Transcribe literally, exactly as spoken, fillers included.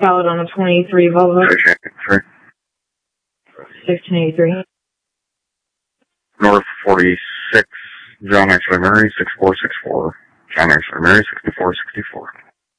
valid on a twenty-three Volvo. sixteen eighty-three. North forty-six, John X. Mary, six four six four. John X. Mary, sixty-four sixty-four.